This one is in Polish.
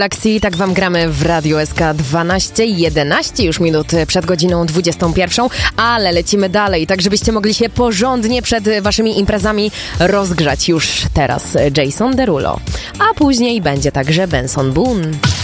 Taxi, tak wam gramy w Radio SK 11 już minut przed godziną 21, ale lecimy dalej, tak żebyście mogli się porządnie przed waszymi imprezami rozgrzać już teraz. Jason Derulo, a później będzie także Benson Boone.